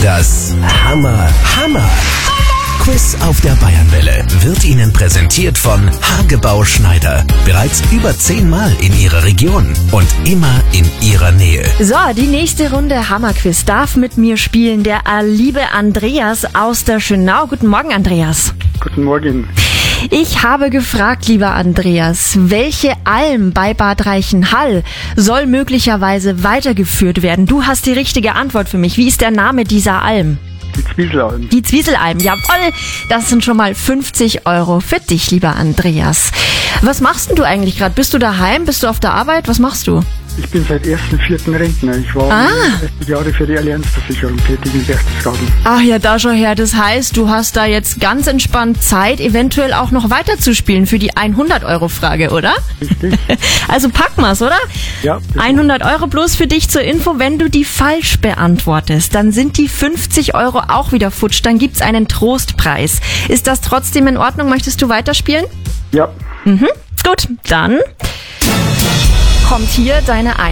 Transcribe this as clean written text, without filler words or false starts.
Das Hammer-Quiz auf der Bayernwelle wird Ihnen präsentiert von Hagebau Schneider. Bereits über 10 Mal in Ihrer Region und immer in Ihrer Nähe. So, die nächste Runde Hammerquiz darf mit mir spielen der liebe Andreas aus der Schönau. Guten Morgen, Andreas. Guten Morgen. Ich habe gefragt, lieber Andreas, welche Alm bei Bad Reichenhall soll möglicherweise weitergeführt werden? Du hast die richtige Antwort für mich. Wie ist der Name dieser Alm? Die Zwieselalm. Die Zwieselalm, jawohl. Das sind schon mal 50 € für dich, lieber Andreas. Was machst denn du eigentlich gerade? Bist du daheim? Bist du auf der Arbeit? Was machst du? Ich bin seit 1.4. Rentner. Ich war 30 Jahre für die Allianzversicherung tätig in Berchtesgaden. Ach ja, da schon her. Das heißt, du hast da jetzt ganz entspannt Zeit, eventuell auch noch weiterzuspielen für die 100-Euro-Frage, oder? Richtig. Also packen wir's, oder? Ja. 100 € bloß für dich zur Info. Wenn du die falsch beantwortest, dann sind die 50 € auch wieder futsch. Dann gibt's einen Trostpreis. Ist das trotzdem in Ordnung? Möchtest du weiterspielen? Ja. Gut, dann kommt hier deine